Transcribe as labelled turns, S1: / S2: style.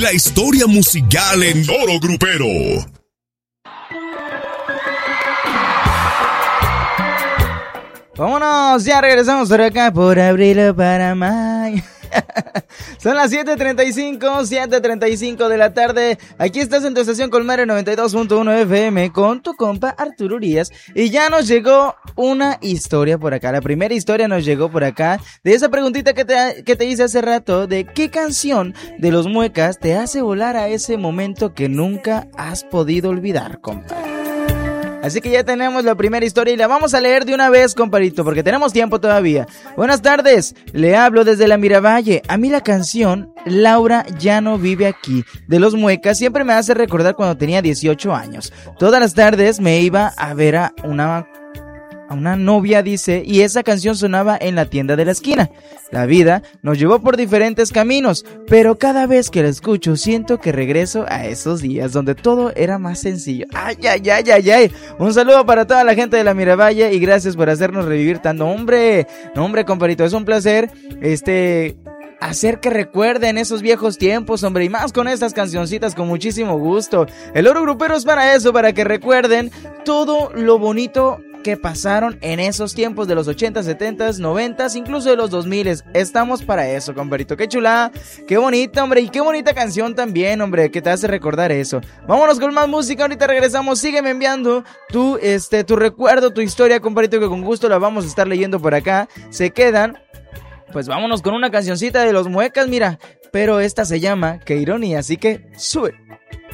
S1: la historia musical en Oro Grupero.
S2: Vámonos, ya regresamos por acá, por abril o para mayo. Son las 7:35 de la tarde. Aquí estás en tu estación Colmare 92.1 FM con tu compa Arturo Urias. Y ya nos llegó una historia por acá. La primera historia nos llegó por acá de esa preguntita que te hice hace rato, de qué canción de Los Muecas te hace volar a ese momento que nunca has podido olvidar, compa. Así que ya tenemos la primera historia y la vamos a leer de una vez, compadrito, porque tenemos tiempo todavía. Buenas tardes, le hablo desde la Miravalle. A mí la canción Laura ya no vive aquí, de Los Muecas, siempre me hace recordar cuando tenía 18 años. Todas las tardes me iba a ver a una novia, dice, y esa canción sonaba en la tienda de la esquina. La vida nos llevó por diferentes caminos, pero cada vez que la escucho siento que regreso a esos días donde todo era más sencillo. Ay, ay, ay, ay, ay. Un saludo para toda la gente de la Miravalle y gracias por hacernos revivir tanto. Hombre, compadrito, es un placer, hacer que recuerden esos viejos tiempos, hombre, y más con estas cancioncitas con muchísimo gusto. El Oro Grupero es para eso, para que recuerden todo lo bonito que pasaron en esos tiempos de los 80s, 70s, 90s, incluso de los 2000s. Estamos para eso, compadrito. Qué chulada, qué bonita, hombre, y qué bonita canción también, hombre, que te hace recordar eso. Vámonos con más música, ahorita regresamos. Sígueme enviando tu recuerdo, tu historia, compadrito, que con gusto la vamos a estar leyendo por acá. Se quedan. Pues vámonos con una cancioncita de Los Muecas, mira. Pero esta se llama Qué Ironía, así que sube.